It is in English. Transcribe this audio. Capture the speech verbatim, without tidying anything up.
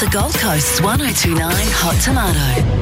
the Gold Coast's one oh two nine Hot Tomato.